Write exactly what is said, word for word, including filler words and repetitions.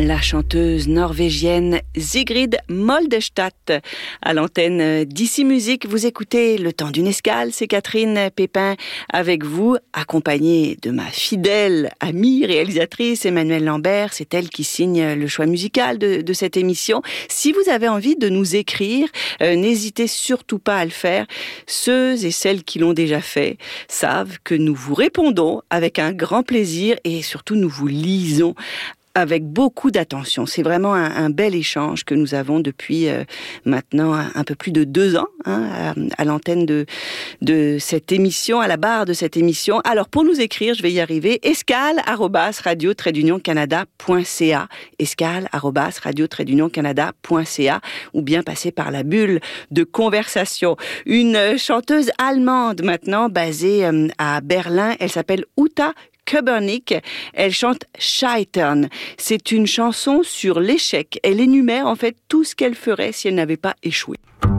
La chanteuse norvégienne Sigrid Moldestadt à l'antenne d'Ici Musique. Vous écoutez Le Temps d'une Escale, c'est Catherine Pépin avec vous, accompagnée de ma fidèle amie réalisatrice Emmanuelle Lambert. C'est elle qui signe le choix musical de, de cette émission. Si vous avez envie de nous écrire, euh, n'hésitez surtout pas à le faire. Ceux et celles qui l'ont déjà fait savent que nous vous répondons avec un grand plaisir et surtout nous vous lisons avec beaucoup d'attention. C'est vraiment un, un bel échange que nous avons depuis euh, maintenant un, un peu plus de deux ans hein, à, à l'antenne de, de cette émission, à la barre de cette émission. Alors pour nous écrire, je vais y arriver, escale arobase radio trait d'union canada point c a, escale arobase radio trait d'union canada point c a, ou bien passer par la bulle de conversation. Une chanteuse allemande maintenant basée euh, à Berlin, elle s'appelle Uta Köbernick, elle chante Scheitern. C'est une chanson sur l'échec. Elle énumère en fait tout ce qu'elle ferait si elle n'avait pas échoué.